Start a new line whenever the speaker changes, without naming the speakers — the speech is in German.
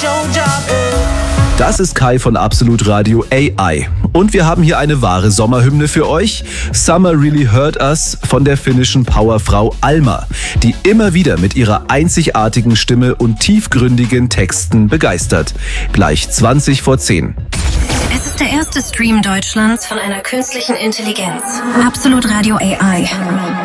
Das ist Kai von Absolut Radio AI. Und wir haben hier eine wahre Sommerhymne für euch. Summer Really Hurt Us von der finnischen Powerfrau Alma, die immer wieder mit ihrer einzigartigen Stimme und tiefgründigen Texten begeistert. Gleich 20 vor 10.
Es ist der erste Stream Deutschlands von einer künstlichen Intelligenz. Absolut Radio AI.